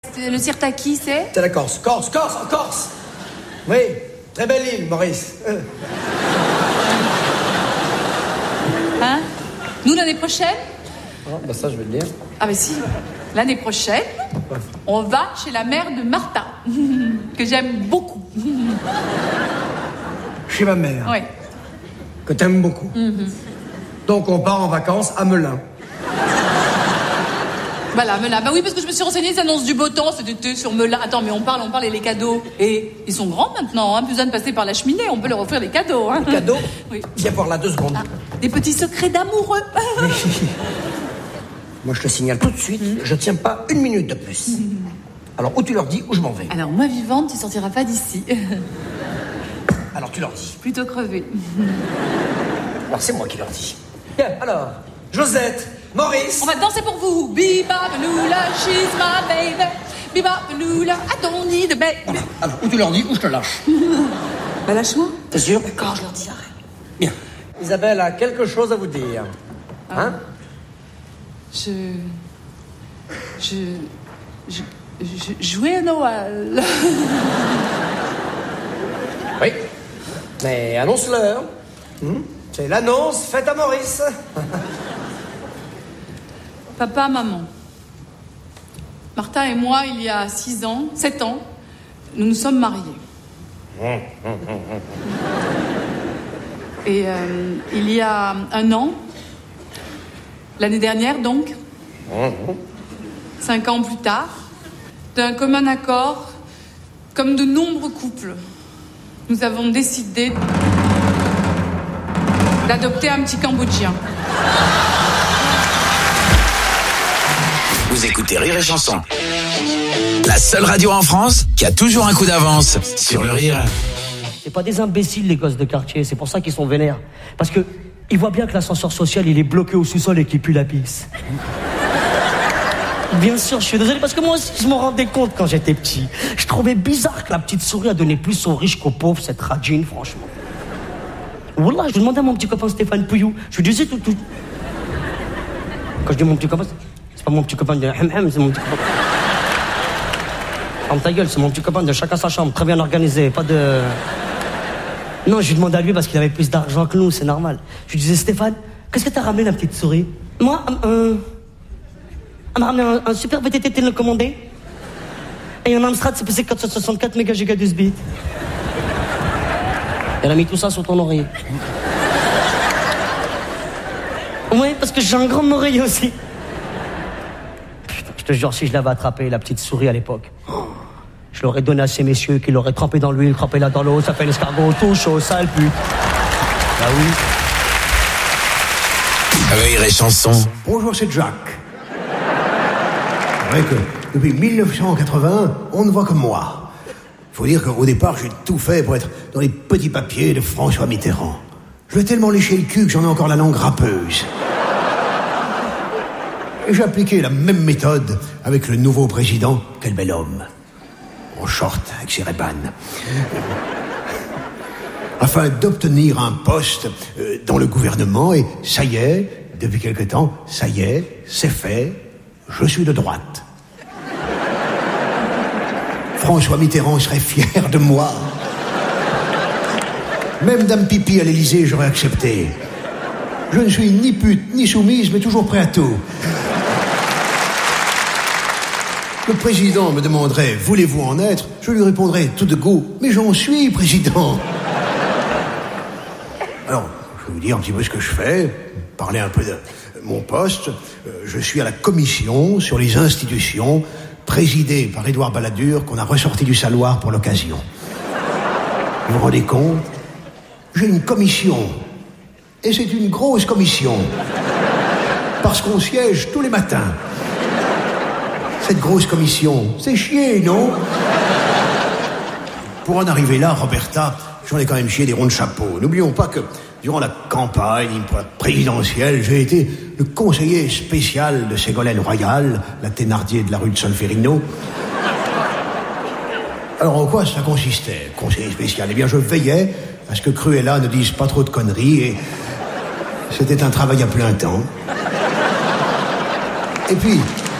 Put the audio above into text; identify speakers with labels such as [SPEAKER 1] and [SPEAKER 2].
[SPEAKER 1] Le Sirtaki, c'est
[SPEAKER 2] la Corse. Corse. Oui, très belle île, Maurice.
[SPEAKER 1] Hein? Nous, l'année prochaine?
[SPEAKER 2] Ah, bah ça, je vais le dire.
[SPEAKER 1] Ah bah si, l'année prochaine, on va chez la mère de Martha, que j'aime beaucoup.
[SPEAKER 2] Chez ma mère?
[SPEAKER 1] Oui.
[SPEAKER 2] Que t'aimes beaucoup. Donc on part en vacances à Melun.
[SPEAKER 1] Voilà, Melun. Bah oui, parce que je me suis renseignée, ça annonce du beau temps cet été sur Melun. Attends, mais on parle et les cadeaux. Et ils sont grands maintenant, hein, plus besoin de passer par la cheminée, on peut leur offrir des cadeaux. Hein.
[SPEAKER 2] Des cadeaux?
[SPEAKER 1] Oui.
[SPEAKER 2] Viens voir là 2 secondes.
[SPEAKER 1] Ah, des petits secrets d'amoureux.
[SPEAKER 2] Moi, je te signale tout de suite, je tiens pas 1 minute de plus. Alors, ou tu leur dis, ou je m'en vais.
[SPEAKER 1] Alors, moi vivante, tu sortiras pas d'ici.
[SPEAKER 2] Alors, tu leur dis.
[SPEAKER 1] Plutôt crevé.
[SPEAKER 2] Alors, c'est moi qui leur dis. Bien, alors, Josette, Maurice.
[SPEAKER 1] On va danser pour vous. Biba Benula, she's my baby. Biba Benula, I don't need a baby.
[SPEAKER 2] Voilà. Alors, ou tu leur dis, ou je te lâche.
[SPEAKER 1] Bah, lâche-moi.
[SPEAKER 2] T'es sûr?
[SPEAKER 1] D'accord, je leur dirai.
[SPEAKER 2] Bien. Isabelle a quelque chose à vous dire. Hein?
[SPEAKER 1] Je jouais à Noël.
[SPEAKER 2] Oui. Mais annonce-leur. C'est l'annonce faite à Maurice.
[SPEAKER 1] Papa, maman. Martha et moi, il y a 7 ans, nous nous sommes mariés. Et il y a 1 an, l'année dernière donc, 5 ans plus tard, d'un commun accord, comme de nombreux couples, nous avons décidé d'adopter un petit Cambodgien.
[SPEAKER 3] Vous écoutez Rire et Chanson. La seule radio en France qui a toujours un coup d'avance sur le rire.
[SPEAKER 4] C'est pas des imbéciles, les gosses de quartier, c'est pour ça qu'ils sont vénères. Parce que ils voient bien que l'ascenseur social, il est bloqué au sous-sol et qu'il pue la pisse. Bien sûr, je suis désolé, parce que moi aussi, je m'en rendais compte quand j'étais petit. Je trouvais bizarre que la petite souris a donné plus aux riches qu'aux pauvres, cette radine, franchement. Wallah, je demandais à mon petit copain Stéphane Pouillou, je lui disais tout. Quand je dis mon petit copain, c'est pas mon petit copain de c'est mon petit copain. Ferme ta gueule, c'est mon petit copain de chacun sa chambre, très bien organisé, pas de... Non, je lui demandais à lui parce qu'il avait plus d'argent que nous, c'est normal. Je lui disais, Stéphane, qu'est-ce que t'as ramené, la petite souris? Moi, elle m'a ramené un super VTT télécommandé et un Amstrad CPC 464 mégagigas de bits. Elle a mis tout ça sur ton oreiller. Ouais, parce que j'ai un grand oreiller aussi. Putain, je te jure, si je l'avais attrapé, la petite souris à l'époque, je l'aurais donné à ces messieurs qui l'auraient trempé dans l'huile, trempé là dans l'eau, ça fait l'escargot, tout chaud, sale pute. Bah oui.
[SPEAKER 3] Rire et Chanson.
[SPEAKER 5] Bonjour, c'est Jacques. C'est vrai que depuis 1980, on ne voit que moi. Faut dire qu'au départ, j'ai tout fait pour être dans les petits papiers de François Mitterrand. Je vais tellement lécher le cul que j'en ai encore la langue râpeuse. Et j'ai appliqué la même méthode avec le nouveau président. Quel bel homme. En short, avec ses Ray-Ban. Afin d'obtenir un poste dans le gouvernement. Et ça y est, depuis quelque temps, ça y est, c'est fait. Je suis de droite. François Mitterrand serait fier de moi. Même Dame Pipi à l'Élysée, j'aurais accepté. Je ne suis ni pute, ni soumise, mais toujours prêt à tout. Le président me demanderait, voulez-vous en être? Je lui répondrais tout de go, mais j'en suis président. Alors, je vais vous dire un petit peu ce que je fais, parler un peu de mon poste. Je suis à la commission sur les institutions, présidée par Édouard Balladur, qu'on a ressorti du saloir pour l'occasion. Vous vous rendez compte? J'ai une commission. Et c'est une grosse commission. Parce qu'on siège tous les matins. Cette grosse commission, c'est chier, non? Pour en arriver là, Roberta, j'en ai quand même chié des ronds de chapeau. N'oublions pas que durant la campagne présidentielle, j'ai été le conseiller spécial de Ségolène Royal, la Thénardier de la rue de Solferino. Alors en quoi ça consistait, conseiller spécial? Eh bien, je veillais à ce que Cruella ne dise pas trop de conneries et c'était un travail à plein temps. Et puis,